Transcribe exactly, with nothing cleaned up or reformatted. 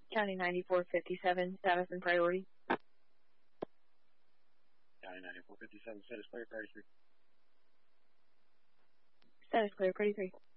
County ninety-four fifty-seven, status and priority. County ninety-four fifty-seven, status clear, priority three. Status clear, priority three.